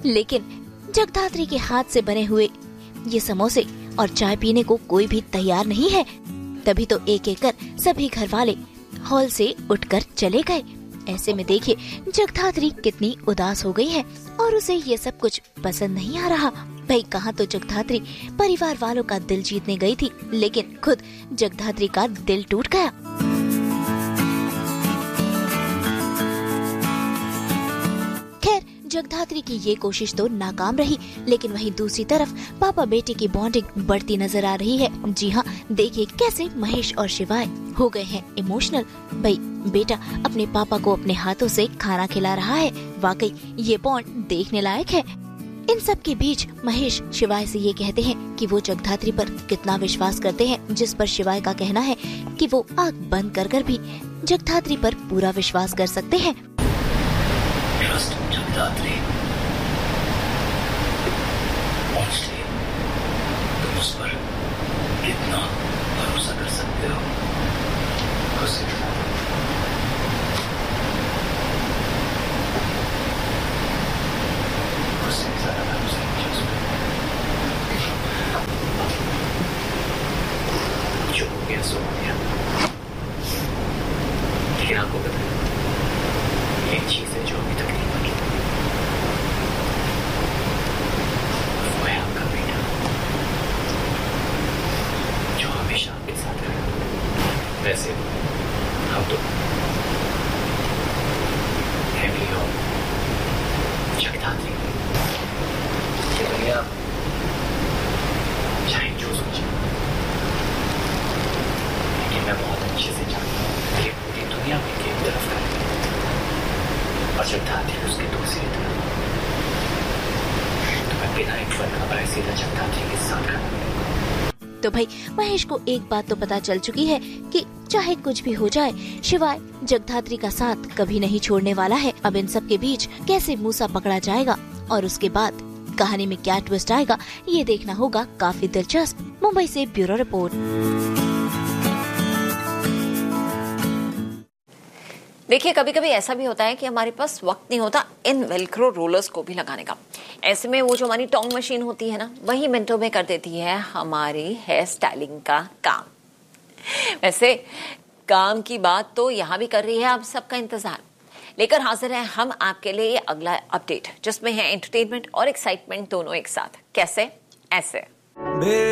लेकिन जगधात्री के हाथ से बने हुए ये समोसे और चाय पीने को कोई भी तैयार नहीं है। तभी तो एक एक कर सभी घर वाले हॉल से उठकर चले गए। ऐसे में देखिए जगधात्री कितनी उदास हो गई है और उसे ये सब कुछ पसंद नहीं आ रहा। भाई कहाँ तो जगधात्री परिवार वालों का दिल जीतने गई थी, लेकिन खुद जगधात्री का दिल टूट गया। जगधात्री की ये कोशिश तो नाकाम रही, लेकिन वहीं दूसरी तरफ पापा बेटे की बॉन्डिंग बढ़ती नजर आ रही है। जी हाँ, देखिए कैसे महेश और शिवाय हो गए हैं इमोशनल। भाई बेटा अपने पापा को अपने हाथों से खाना खिला रहा है। वाकई ये बॉन्ड देखने लायक है। इन सब के बीच महेश शिवाय से ये कहते हैं कि वो जगधात्री पर कितना विश्वास करते हैं, जिस पर शिवाय का कहना है कि वो आँख बंद कर कर भी जगधात्री पर पूरा विश्वास कर सकते हैं। जगधात्री, तुम उस पर कितना भरोसा कर सकते हो? उससे ज्यादा भरोसा नहीं उस पर। जो हो गया सो हो गया। लेकिन आपको पता है एक चीज है जो अभी तक नहीं बनी, वो है आपका बेटा जो हमेशा आपके साथ रहेगा। वैसे हम तो फैमिली हो जगधात्री, आप चाहे जो सोचें, लेकिन मैं बहुत अच्छे से जानता हूँ कि पूरी दुनिया में एक तरफ है और जगधात्री उसकी दूसरी तरफ। तो मैं बिना एक फल का पाए सीधा जगधात्री के साथ खड़ा। तो भाई महेश को एक बात तो पता चल चुकी है कि चाहे कुछ भी हो जाए, शिवाय जगधात्री का साथ कभी नहीं छोड़ने वाला है। अब इन सब के बीच कैसे मूसा पकड़ा जाएगा और उसके बाद कहानी में क्या ट्विस्ट आएगा, ये देखना होगा काफी दिलचस्प। मुंबई से ब्यूरो रिपोर्ट। देखिए कभी कभी ऐसा भी होता है कि हमारे पास वक्त नहीं होता इन वेलक्रो रोलर्स को भी लगाने का। ऐसे में वो जो हमारी टोंग मशीन होती है ना, वही मिनटों में कर देती है हमारी हेयर स्टाइलिंग का काम। वैसे काम की बात तो यहाँ भी कर रही है, आप सबका इंतजार लेकर हाजिर हैं हम आपके लिए ये अगला अपडेट, जिसमें है एंटरटेनमेंट और एक्साइटमेंट दोनों एक साथ। कैसे? ऐसे